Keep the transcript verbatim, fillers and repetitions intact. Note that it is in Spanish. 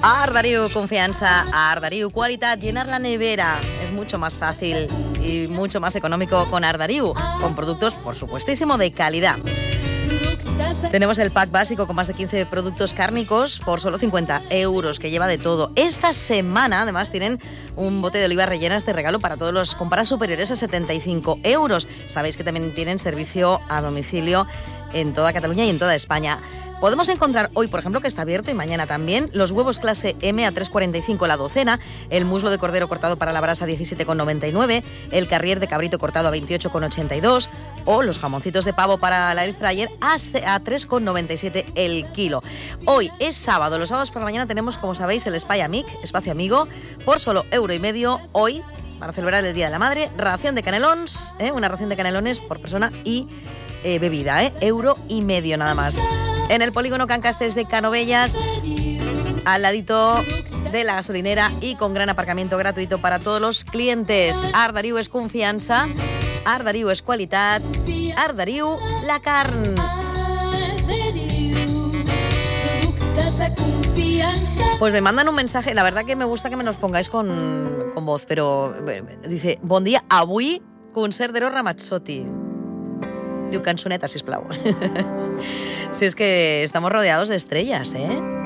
Arderiu, confianza. Arderiu, qualitat. Llenar la nevera es mucho más fácil y mucho más económico con Arderiu, con productos, por supuestísimo, de calidad. Tenemos el pack básico con más de quince productos cárnicos por solo cincuenta euros, que lleva de todo. Esta semana, además, tienen un bote de olivas rellenas de regalo para todos los compras superiores a setenta y cinco euros. Sabéis que también tienen servicio a domicilio en toda Cataluña y en toda España. Podemos encontrar hoy, por ejemplo, que está abierto, y mañana también, los huevos clase M a tres cuarenta y cinco la docena, el muslo de cordero cortado para la brasa a diecisiete con noventa y nueve, el carrier de cabrito cortado a veintiocho con ochenta y dos o los jamoncitos de pavo para la air fryer a tres con noventa y siete el kilo. Hoy es sábado, los sábados por la mañana tenemos, como sabéis, el Espai Amic, espacio amigo, por solo euro y medio. Hoy, para celebrar el Día de la Madre, ración de canelones, ¿eh? una ración de canelones por persona y eh, bebida, ¿eh? euro y medio nada más. En el polígono Can Castells de Canovelles, al ladito de la gasolinera y con gran aparcamiento gratuito para todos los clientes. Arderiu es confianza, Arderiu es qualitat, Arderiu la carn. Pues me mandan un mensaje, la verdad que me gusta que me los pongáis con, con voz, pero dice, bon dia, avui concert d'Eros Ramazzotti. Diu cançoneta, sisplau. Si es que estamos rodeados de estrellas, ¿eh?